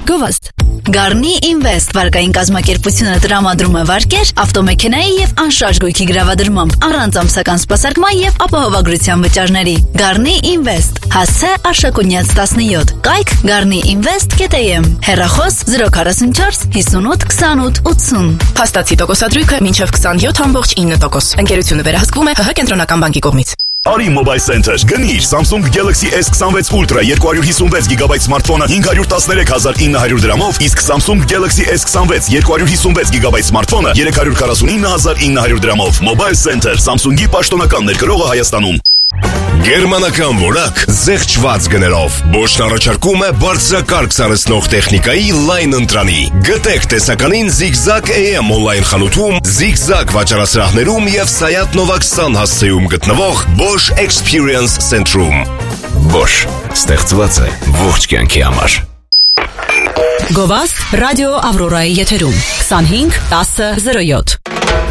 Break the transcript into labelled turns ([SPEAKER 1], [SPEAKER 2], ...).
[SPEAKER 1] Գովաստ Garni Invest վարկային կազմակերպությունը տրամադրում է վարկեր ավտոմեքենայի և անշարժ գույքի գրավադրմամբ առանց ամսական սպասարկման և ապահովագրության վճարների Garni Invest հասցե Արշակունյաց 17 կայք garniinvest.am հեռախոս 044 58 28 80
[SPEAKER 2] Փաստացի տոկոսադրույքը մինչև 27.9%։ Ընկերությունը վերահսկվում է ՀՀ կենտրոնական բանկի կողմից։
[SPEAKER 3] Արի Mobile Center գնիր Samsung Galaxy S26 Ultra 256 GB սմարթֆոնը 513,900 դրամով, իսկ Samsung Galaxy S26 256 GB սմարթֆոնը 349,900 դրամով։ Mobile Center Samsung-ի պաշտոնական ներկրողը Հայաստանում։
[SPEAKER 4] Գերմանական որակ զեղչված գներով Bosch-ն առաջարկում է բարձրակարգ սարսնող տեխնիկայի լայն ընտրանի։ Գտեք տեսականին Zigzag AM on-line խանութում, Zigzag վաճառասրահներում և Sayat Nova 20 հասցեում գտնվող Bosch Experience Center-ում։ Bosch ստեղծված է ողջ կյանքի համար։
[SPEAKER 1] Գովաստ ռադիո Ավրորայի եթերում 25 10 07